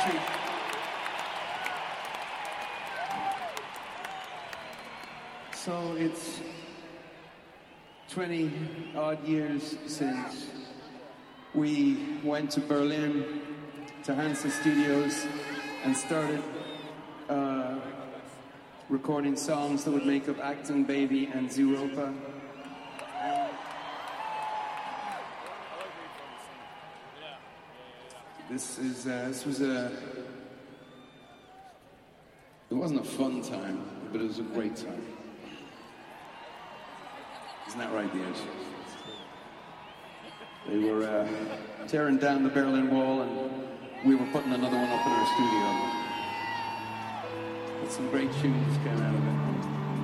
country. So it's 20 odd years since we went to Berlin to Hansa Studios and started recording songs that would make up Acton Baby and Zooropa. It wasn't a fun time, but it was a great time. Isn't that right, Diaz? They were tearing down the Berlin Wall, and we were putting another one up in our studio. But some great tunes came out of it.